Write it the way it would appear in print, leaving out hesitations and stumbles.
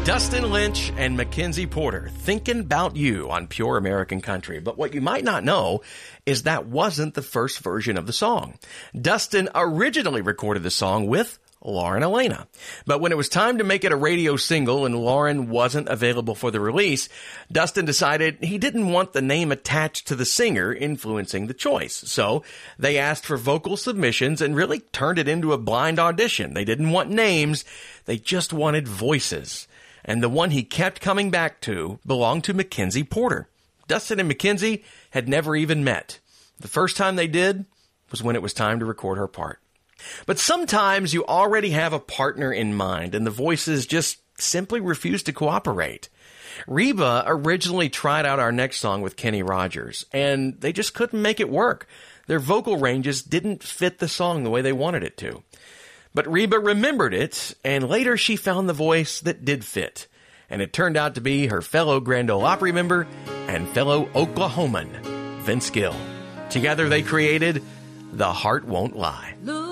Dustin Lynch and Mackenzie Porter, Thinking About You on Pure American Country. But what you might not know is that wasn't the first version of the song. Dustin originally recorded the song with Lauren Elena. But when it was time to make it a radio single and Lauren wasn't available for the release, Dustin decided he didn't want the name attached to the singer influencing the choice. So they asked for vocal submissions and really turned it into a blind audition. They didn't want names. They just wanted voices. And the one he kept coming back to belonged to Mackenzie Porter. Dustin and Mackenzie had never even met. The first time they did was when it was time to record her part. But sometimes you already have a partner in mind and the voices just simply refuse to cooperate. Reba originally tried out our next song with Kenny Rogers, and they just couldn't make it work. Their vocal ranges didn't fit the song the way they wanted it to. But Reba remembered it, and later she found the voice that did fit. And it turned out to be her fellow Grand Ole Opry member and fellow Oklahoman, Vince Gill. Together they created The Heart Won't Lie.